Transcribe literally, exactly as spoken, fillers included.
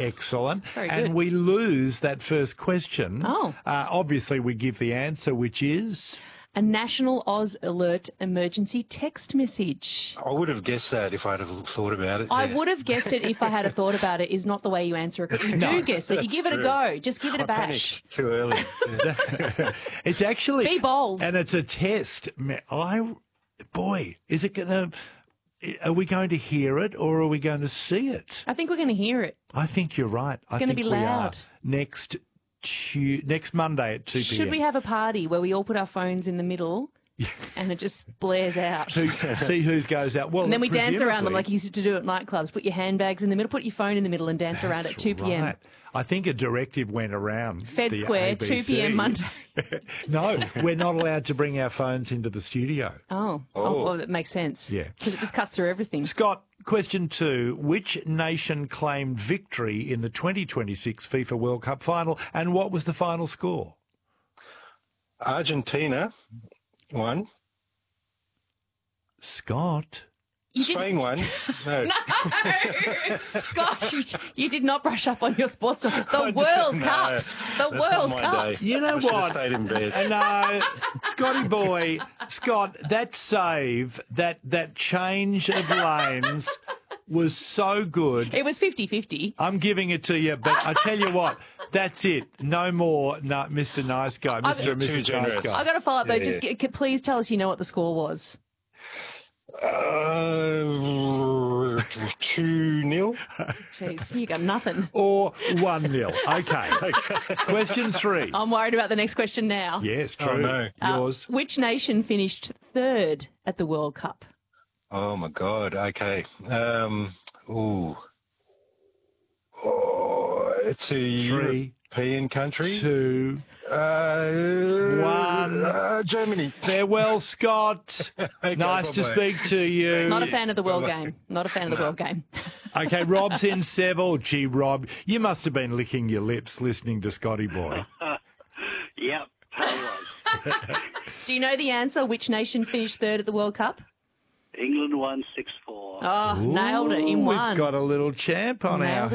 Excellent. Very and good. we lose that first question. Oh. Uh, obviously, we give the answer, which is... A National Oz Alert emergency text message. I would have guessed that if I'd have thought about it. I yeah. would have guessed it if I had a thought about it, is not the way you answer it. You do guess it. You give it a true. go. Just give it a I bash. panicked too early. Yeah. It's actually... Be bold. And it's a test. I, boy, is it going to... Are we going to hear it or are we going to see it? I think we're going to hear it. I think you're right. It's I gonna think be we are. loud. Next, tu- next Monday at two p.m. Should we have a party where we all put our phones in the middle and it just blares out? Who, see whose goes out. Well, And then we dance around them presumably- like you used to do at nightclubs. Put your handbags in the middle, put your phone in the middle and dance around at That's two p.m. right. I think a directive went around. Fed the Square, A B C. two p.m. Monday. No, we're not allowed to bring our phones into the studio. Oh, oh. Oh. well, that makes sense. Yeah. Because it just cuts through everything. Scott, question two. Which nation claimed victory in the twenty twenty-six FIFA World Cup final and what was the final score? Argentina won. Scott. You didn't- Spain won. No. Scott, you, you did not brush up on your sports talk. The I World didn't Cup. know. The That's World not my Cup. day. You know I should have what? stayed in bed. No, Scotty boy, Scott, that save, that that change of lanes was so good. It was fifty-fifty. I'm giving it to you, but I tell you what, that's it. No more, no, Mister Nice Guy, Mister and Too Missus Nice generous. Guy. I got to follow up though. Yeah, Just yeah. g- c- please tell us you know what the score was. Uh, two nil. Jeez, you got nothing. Or one nil. Okay. Question three. I'm worried about the next question now. Yes, true. Oh, no. Yours. Which nation finished third at the World Cup? Oh my God. Okay. Um. Ooh. Oh, it's a Three, European country. Two. Uh, One. Uh, Germany. Farewell, Scott. Okay, Nice to bye-bye. speak to you. Not a fan of the World Game. Not a fan of the World Game. Okay, Rob's in Seville. Gee, Rob, you must have been licking your lips listening to Scotty Boy. Yep, totally was. Do you know the answer? Which nation finished third at the World Cup? England won six four. Oh, nailed it in Ooh, one. We've got a little champ on Nailed our it.